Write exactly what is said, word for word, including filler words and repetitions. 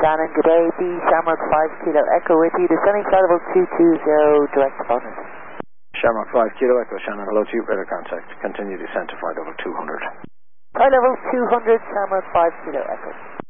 Shannon, good day. B Shamrock five Kilo Echo with you. Descending flight level two two zero, direct deposit. Shamrock five Kilo Echo, Shannon, hello to you, radar contact. Continue descent to flight level two hundred. Flight level two hundred, Shamrock five Kilo Echo.